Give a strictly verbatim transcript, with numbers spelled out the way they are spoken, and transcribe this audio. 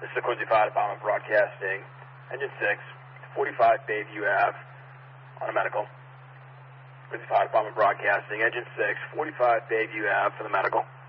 This is the Quincy Fire Department broadcasting. Engine six, forty-five Bayview Avenue on a medical. Quincy Fire Department broadcasting. Engine six, forty-five Bayview Avenue for the medical.